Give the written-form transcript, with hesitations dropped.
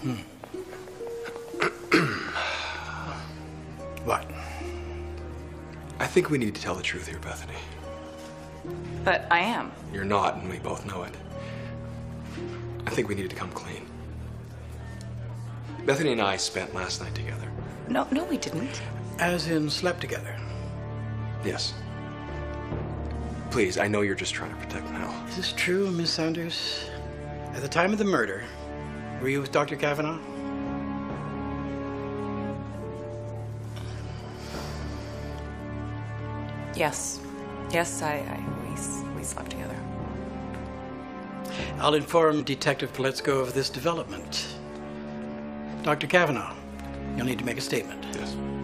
What? I think we need to tell the truth here, Bethany. But I am. You're not, and we both know it. I think we need to come clean. Bethany and I spent last night together. No, we didn't. As in slept together. Yes. Please, I know you're just trying to protect Mel. Is this true, Miss Saunders? At the time of the murder, were you with Dr. Kavanaugh? Yes. Yes, we slept together. I'll inform Detective Koletsko of this development. Dr. Kavanaugh, you'll need to make a statement. Yes.